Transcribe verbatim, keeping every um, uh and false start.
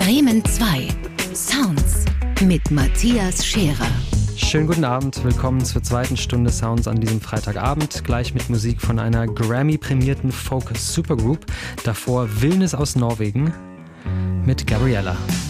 Bremen zwei. Sounds mit Matthias Scherer. Schönen guten Abend, willkommen zur zweiten Stunde Sounds an diesem Freitagabend. Gleich mit Musik von einer Grammy-prämierten Folk-Supergroup. Davor Vilnius aus Norwegen mit Gabriella.